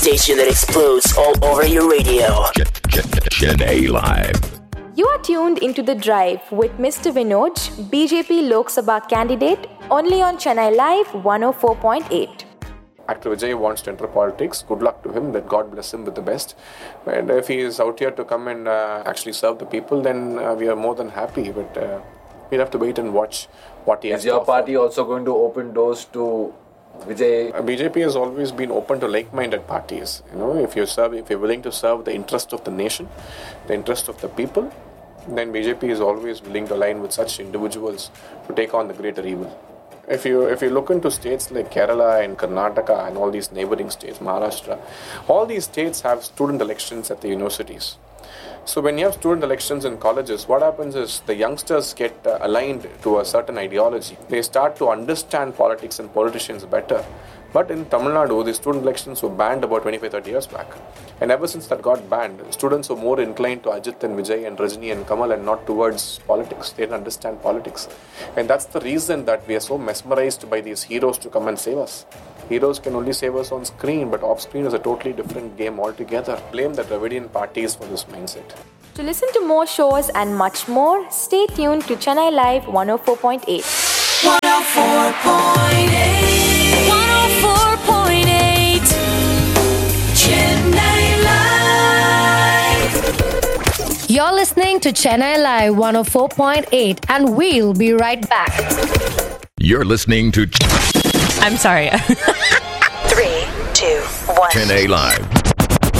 station that explodes all over your radio. Chennai Live. You are tuned into The Drive with Mr. Vinod, BJP Lok Sabha candidate, only on Chennai Live 104.8. Actor Vijay wants to enter politics. Good luck to him. That God bless him with the best. And if he is out here to come and actually serve the people, then we are more than happy. But we'll have to wait and watch what he has Is to your offer. party also going to open doors to Vijay? BJP has always been open to like-minded parties. You know, if you're willing to serve the interest of the nation, the interest of the people, then BJP is always willing to align with such individuals to take on the greater evil. If you look into states like Kerala and Karnataka and all these neighboring states, Maharashtra, all these states have student elections at the universities. So when you have student elections in colleges, what happens is the youngsters get aligned to a certain ideology. They start to understand politics and politicians better. But in Tamil Nadu, the student elections were banned about 25-30 years back. And ever since that got banned, students were more inclined to Ajit and Vijay and Rajini and Kamal and not towards politics. They didn't understand politics. And that's the reason that we are so mesmerized by these heroes to come and save us. Heroes can only save us on screen, but off screen is a totally different game altogether. Blame the Dravidian parties for this mindset. To listen to more shows and much more, stay tuned to Chennai Live 104.8. 104.8 Chennai Live. You're listening to Chennai Live 104.8 and we'll be right back. You're listening to I'm sorry. 3, 2, 1. Chennai Live.